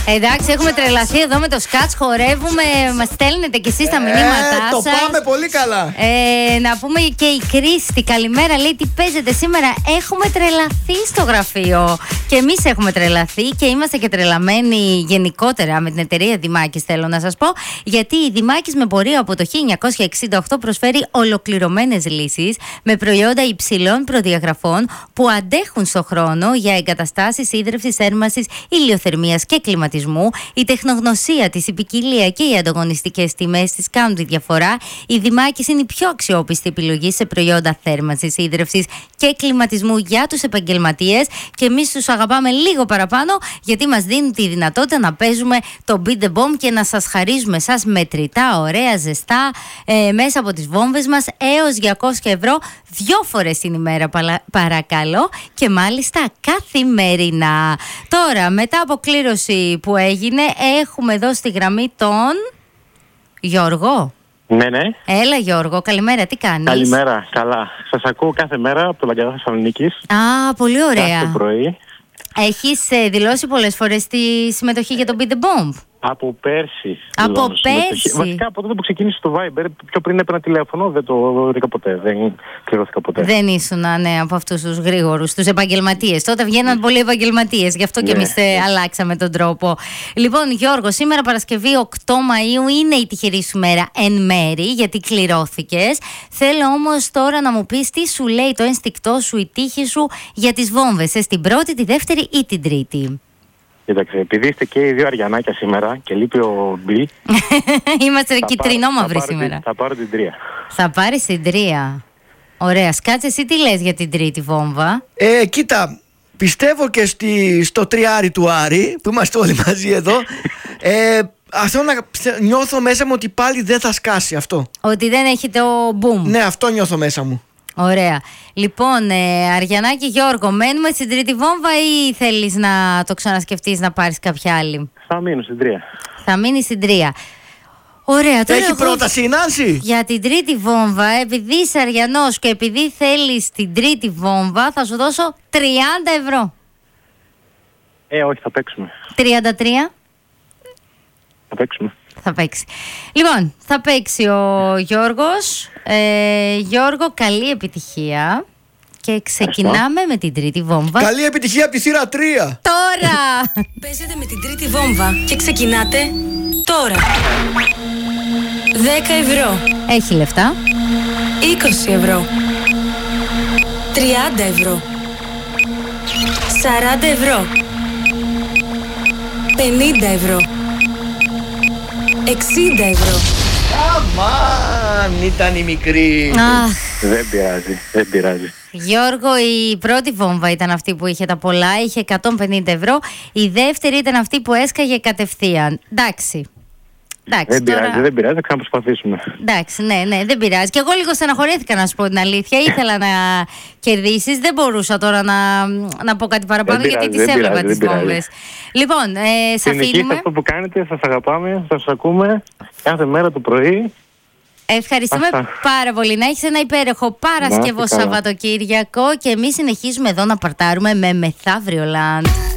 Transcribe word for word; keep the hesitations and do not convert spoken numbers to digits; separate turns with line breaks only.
Εντάξει, έχουμε τρελαθεί εδώ με το σκάτς, χορεύουμε, μας στέλνετε κι εσείς τα μηνύματά
ε, το
σας.
πάμε πολύ καλά.
Ε, να πούμε και η Κρίστη, καλημέρα, λέει τι παίζετε σήμερα. Έχουμε τρελαθεί στο γραφείο. Και εμείς έχουμε τρελαθεί και είμαστε και τρελαμένοι γενικότερα με την εταιρεία Δημάκης, θέλω να σας πω. Γιατί η Δημάκης με πορεία από το χίλια εννιακόσια εξήντα οκτώ προσφέρει ολοκληρωμένες λύσεις με προϊόντα υψηλών προδιαγραφών που αντέχουν στο χρόνο για εγκαταστάσεις ίδρυυσης, θέρμανσης, ηλιοθερμίας και κλιματισμού. Η τεχνογνωσία της, η ποικιλία και οι ανταγωνιστικές τιμές της κάνουν τη διαφορά. Η Δημάκης είναι η πιο αξιόπιστη επιλογή σε προϊόντα θέρμανσης, ίδρυυσης και κλιματισμού για τους επαγγελματίες. Και εμείς τους αγαπάμε λίγο παραπάνω, γιατί μας δίνουν τη δυνατότητα να παίζουμε το Beat the Bomb και να σας χαρίζουμε εσάς μετρητά, ωραία, ζεστά, ε, μέσα από τις βόμβες μας έως διακόσια ευρώ δύο φορές την ημέρα, παρακαλώ, και μάλιστα καθημερινά. Τώρα, μετά από κλήρωση που έγινε, έχουμε εδώ στη γραμμή τον Γιώργο.
Ναι, ναι.
Έλα Γιώργο, καλημέρα, τι κάνεις?
Καλημέρα, καλά. Σας ακούω κάθε μέρα από το Λαγκαδά Θεσσαλονίκης.
Α, πολύ ωραία.
Κάθε πρωί.
Έχεις ε, δηλώσει πολλές φορές τη συμμετοχή για τον Beat the Bomb?
Από πέρσι.
Από πέρσι.
Βασικά από τότε που ξεκίνησε το Viber, πιο πριν έπαιρνα τηλέφωνο, δεν το βρήκα ποτέ. Δεν κληρώθηκα ποτέ.
Δεν ήσουν, ναι, από αυτούς τους γρήγορους, τους επαγγελματίες. Τότε βγαίναν πολλοί επαγγελματίες, γι' αυτό και εμείς ε, αλλάξαμε τον τρόπο. Λοιπόν, Γιώργο, σήμερα Παρασκευή οκτώ Μαΐου είναι η τυχερή σου μέρα εν μέρη, γιατί κληρώθηκες. Θέλω όμως τώρα να μου πεις τι σου λέει το ένστικτό σου, η τύχη σου για τις βόμβες, ε, στην πρώτη, τη δεύτερη ή την τρίτη?
Κοίταξε, επειδή είστε και οι δύο αριανάκια σήμερα και λείπει ο Μπιλ.
Είμαστε κυτρινόμαυροι σήμερα.
Την, θα πάρω την τρία.
Θα πάρεις την τρία. Ωραία. Σκάτσε, εσύ τι λες για την τρίτη βόμβα?
Ε, κοίτα, πιστεύω και στη, στο τριάρι του Άρη, που είμαστε όλοι μαζί εδώ. ε, Αυτό να νιώθω μέσα μου ότι πάλι δεν θα σκάσει αυτό.
Ότι δεν έχει το boom.
Ναι, αυτό νιώθω μέσα μου.
Ωραία. Λοιπόν, ε, Αριανάκη Γιώργο, μένουμε στην τρίτη βόμβα ή θέλεις να το ξανασκεφτείς να πάρεις κάποια άλλη?
Θα μείνω στην τρία.
Θα μείνει στην τρία. Ωραία. Τώρα
έχει
εγώ,
πρόταση η Νάνση?
για την τρίτη βόμβα, επειδή είσαι Αριανός και επειδή θέλεις την τρίτη βόμβα, θα σου δώσω τριάντα ευρώ.
Ε, όχι, θα παίξουμε.
τριάντα τρία.
Θα παίξουμε.
Θα παίξει. Λοιπόν, θα παίξει ο Γιώργος. Ε, Γιώργο, καλή επιτυχία. Και ξεκινάμε με την τρίτη βόμβα.
Καλή επιτυχία από τη θύρα τρία.
Τώρα!
Παίζετε με την τρίτη βόμβα και ξεκινάτε τώρα. δέκα ευρώ.
Έχει λεφτά.
είκοσι ευρώ. τριάντα ευρώ. σαράντα ευρώ. πενήντα ευρώ. εξήντα ευρώ.
Αμάν, ήταν η μικρή.
Αχ.
Δεν πειράζει, δεν πειράζει.
Γιώργο, η πρώτη βόμβα ήταν αυτή που είχε τα πολλά, είχε εκατόν πενήντα ευρώ. Η δεύτερη ήταν αυτή που έσκαγε κατευθείαν. Εντάξει. Εντάξει,
δεν
τώρα...
πειράζει, δεν πειράζει, θα ξαναπροσπαθήσουμε.
Εντάξει, ναι, ναι, δεν πειράζει. Και εγώ λίγο στεναχωρήθηκα, να σου πω την αλήθεια. Ήθελα να κερδίσεις. Δεν μπορούσα τώρα να, να πω κάτι παραπάνω,
δεν
γιατί
πειράζει,
τις έβλεπα τις
πειράζει.
βόμβες. Λοιπόν, ε, σε αφήνουμε.
Συνεχίστε αυτό που κάνετε, σας αγαπάμε, σας ακούμε κάθε μέρα το πρωί.
Ευχαριστούμε
Αυτά.
πάρα πολύ. Να έχεις ένα υπέροχο Παρασκευό Σαββατοκύριακο και εμείς συνεχίζουμε εδώ να παρτάρουμε με Μεθαύριο Land.